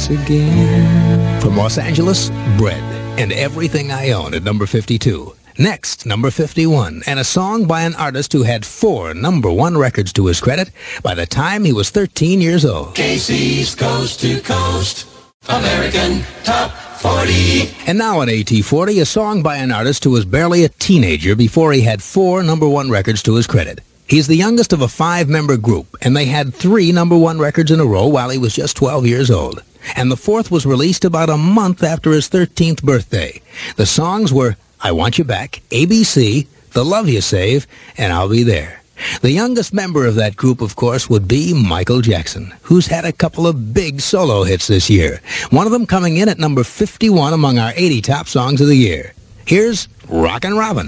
once again. From Los Angeles, Bread and Everything I Own at number 52. Next, number 51, and a song by an artist who had 4 number 1 records to his credit by the time he was 13 years old. KC's Coast to Coast, American Top 40. And now on AT40, a song by an artist who was barely a teenager before he had 4 number 1 records to his credit. He's the youngest of a 5-member group, and they had 3 number 1 records in a row while he was just 12 years old. And the 4th was released about a month after his 13th birthday. The songs were I Want You Back, ABC, The Love You Save, and I'll Be There. The youngest member of that group, of course, would be Michael Jackson, who's had a couple of big solo hits this year. One of them coming in at number 51 among our 80 top songs of the year. Here's Rockin' Robin.